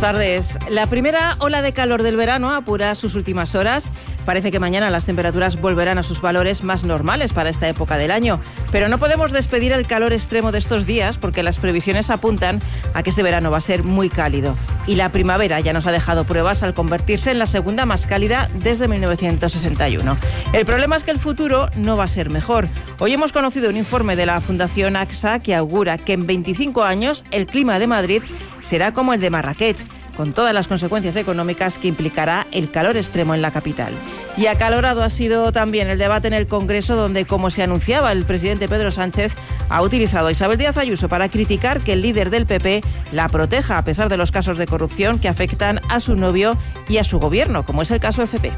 tardes. La primera ola de calor del verano apura sus últimas horas. Parece que mañana las temperaturas volverán a sus valores más normales para esta época del año. Pero no podemos despedir el calor extremo de estos días porque las previsiones apuntan a que este verano va a ser muy cálido. Y la primavera ya nos ha dejado pruebas al convertirse en la segunda más cálida desde 1961. El problema es que el futuro no va a ser mejor. Hoy hemos conocido un informe de la Fundación AXA que augura que en 25 años el clima de Madrid será como el de Marrakech, con todas las consecuencias económicas que implicará el calor extremo en la capital. Y acalorado ha sido también el debate en el Congreso, donde, como se anunciaba, el presidente Pedro Sánchez ha utilizado a Isabel Díaz Ayuso para criticar que el líder del PP la proteja a pesar de los casos de corrupción que afectan a su novio y a su gobierno, como es el caso FP.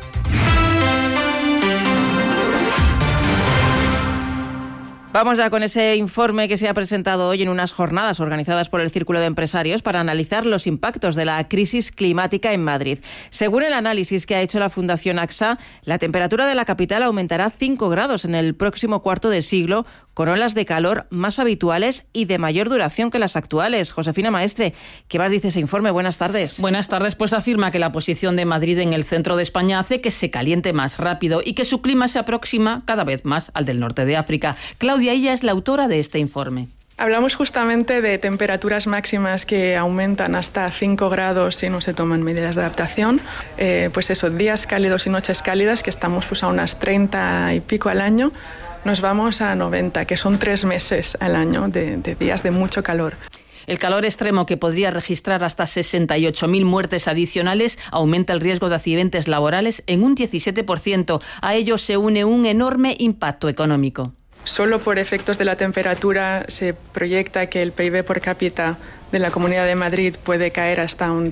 Vamos ya con ese informe que se ha presentado hoy en unas jornadas organizadas por el Círculo de Empresarios para analizar los impactos de la crisis climática en Madrid. Según el análisis que ha hecho la Fundación AXA, la temperatura de la capital aumentará 5 grados en el próximo cuarto de siglo, con olas de calor más habituales y de mayor duración que las actuales. Josefina Maestre, ¿qué más dice ese informe? Buenas tardes. Buenas tardes. Pues afirma que la posición de Madrid en el centro de España hace que se caliente más rápido y que su clima se aproxima cada vez más al del norte de África. Claudia Illa es la autora de este informe. Hablamos justamente de temperaturas máximas que aumentan hasta 5 grados si no se toman medidas de adaptación. Pues eso, días cálidos y noches cálidas, que estamos pues a unas 30 y pico al año. Nos vamos a 90, que son 3 meses al año de días de mucho calor. El calor extremo, que podría registrar hasta 68.000 muertes adicionales, aumenta el riesgo de accidentes laborales en un 17%. A ello se une un enorme impacto económico. Solo por efectos de la temperatura se proyecta que el PIB por cápita de la Comunidad de Madrid puede caer hasta un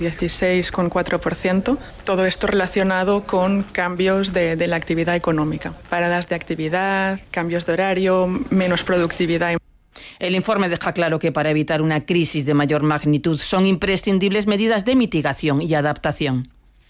16,4%. Todo esto relacionado con cambios de la actividad económica. Paradas de actividad, cambios de horario, menos productividad. El informe deja claro que para evitar una crisis de mayor magnitud son imprescindibles medidas de mitigación y adaptación.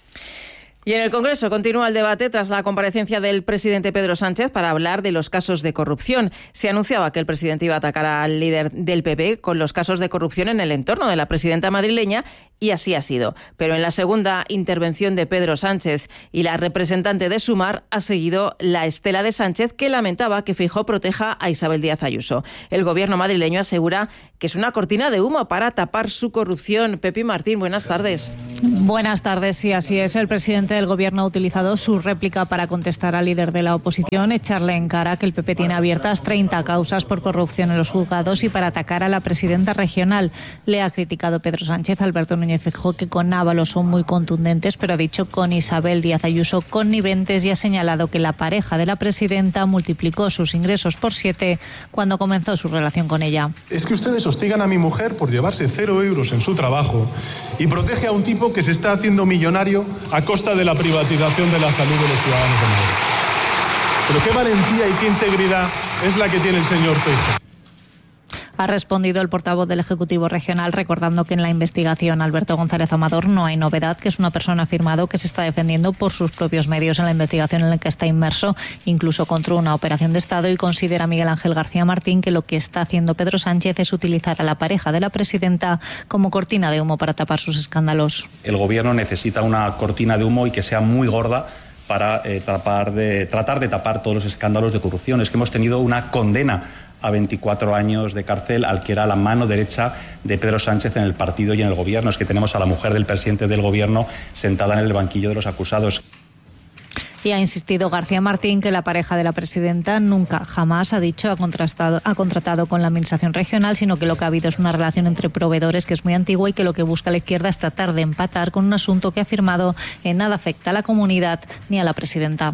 Y en el Congreso continúa el debate tras la comparecencia del presidente Pedro Sánchez para hablar de los casos de corrupción. Se anunciaba que el presidente iba a atacar al líder del PP con los casos de corrupción en el entorno de la presidenta madrileña, y así ha sido. Pero en la segunda intervención de Pedro Sánchez y la representante de Sumar ha seguido la estela de Sánchez, que lamentaba que Feijóo proteja a Isabel Díaz Ayuso. El gobierno madrileño asegura que es una cortina de humo para tapar su corrupción. Pepi Martín, buenas tardes. Buenas tardes, sí, así es. El presidente del Gobierno ha utilizado su réplica para contestar al líder de la oposición, echarle en cara que el PP tiene abiertas 30 causas por corrupción en los juzgados y para atacar a la presidenta regional. Le ha criticado Pedro Sánchez a Alberto Núñez Feijóo, que con Ábalos son muy contundentes, pero ha dicho con Isabel Díaz Ayuso conniventes, y ha señalado que la pareja de la presidenta multiplicó sus ingresos por 7 cuando comenzó su relación con ella. Es que ustedes hostigan a mi mujer por llevarse 0 euros en su trabajo y protege a un tipo que se está haciendo millonario a costa de la privatización de la salud de los ciudadanos de Madrid. Pero qué valentía y qué integridad es la que tiene el señor Feijóo. Ha respondido el portavoz del Ejecutivo Regional recordando que en la investigación Alberto González Amador no hay novedad, que es una persona afirmado que se está defendiendo por sus propios medios en la investigación en la que está inmerso, incluso contra una operación de Estado, y considera Miguel Ángel García Martín que lo que está haciendo Pedro Sánchez es utilizar a la pareja de la presidenta como cortina de humo para tapar sus escándalos. El Gobierno necesita una cortina de humo y que sea muy gorda para tratar de tapar todos los escándalos de corrupción. Es que hemos tenido una condena a 24 años de cárcel al que era la mano derecha de Pedro Sánchez en el partido y en el gobierno. Es que tenemos a la mujer del presidente del gobierno sentada en el banquillo de los acusados. Y ha insistido García Martín que la pareja de la presidenta nunca, jamás, ha dicho, ha contratado con la administración regional, sino que lo que ha habido es una relación entre proveedores que es muy antigua y que lo que busca la izquierda es tratar de empatar con un asunto que, ha afirmado, en nada afecta a la comunidad ni a la presidenta.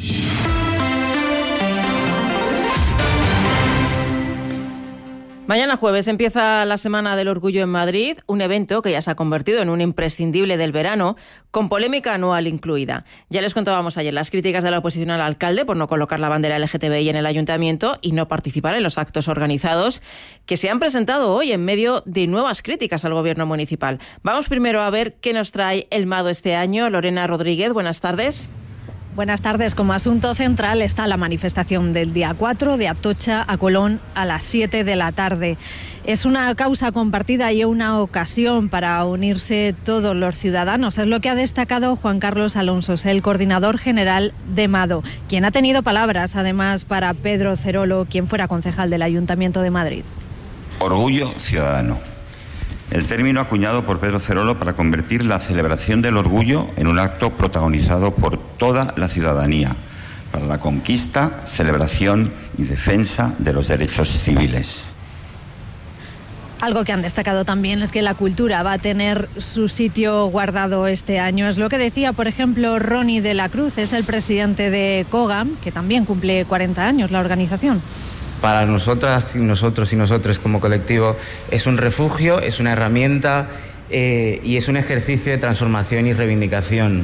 Mañana jueves empieza la Semana del Orgullo en Madrid, un evento que ya se ha convertido en un imprescindible del verano, con polémica anual incluida. Ya les contábamos ayer las críticas de la oposición al alcalde por no colocar la bandera LGTBI en el ayuntamiento y no participar en los actos organizados, que se han presentado hoy en medio de nuevas críticas al gobierno municipal. Vamos primero a ver qué nos trae el MADO este año. Lorena Rodríguez, buenas tardes. Buenas tardes. Como asunto central está la manifestación del día 4 de Atocha a Colón a las 7 de la tarde. Es una causa compartida y una ocasión para unirse todos los ciudadanos. Es lo que ha destacado Juan Carlos Alonso, el coordinador general de MADO, quien ha tenido palabras además para Pedro Cerolo, quien fuera concejal del Ayuntamiento de Madrid. Orgullo ciudadano. El término acuñado por Pedro Cerolo para convertir la celebración del orgullo en un acto protagonizado por toda la ciudadanía para la conquista, celebración y defensa de los derechos civiles. Algo que han destacado también es que la cultura va a tener su sitio guardado este año. Es lo que decía, por ejemplo, Ronnie de la Cruz, es el presidente de COGAM, que también cumple 40 años la organización. Para nosotras y nosotros y nosotros como colectivo es un refugio, es una herramienta y es un ejercicio de transformación y reivindicación.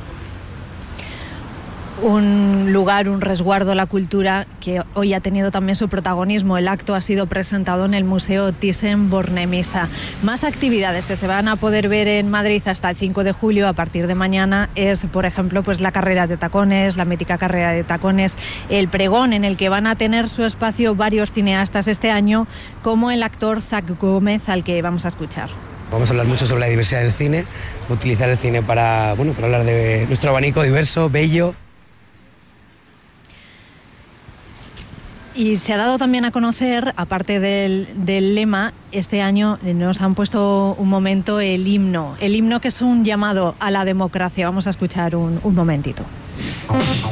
Un lugar, un resguardo a la cultura que hoy ha tenido también su protagonismo. El acto ha sido presentado en el Museo Thyssen-Bornemisza. Más actividades que se van a poder ver en Madrid hasta el 5 de julio a partir de mañana es, por ejemplo, pues la carrera de tacones, la mítica carrera de tacones, el pregón en el que van a tener su espacio varios cineastas este año, como el actor Zac Gómez, al que vamos a escuchar. Vamos a hablar mucho sobre la diversidad del cine, utilizar el cine para hablar de nuestro abanico diverso, bello. Y se ha dado también a conocer, aparte del lema, este año nos han puesto un momento el himno que es un llamado a la democracia. Vamos a escuchar un momentito.